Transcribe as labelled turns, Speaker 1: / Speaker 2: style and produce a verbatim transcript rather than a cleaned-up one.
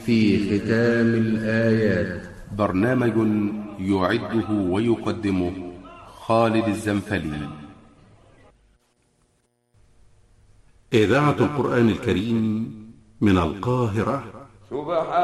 Speaker 1: في ختام الآيات،
Speaker 2: برنامج يعده ويقدمه خالد الزنفلي.
Speaker 3: إذاعة القرآن الكريم من القاهرة.
Speaker 4: سبحان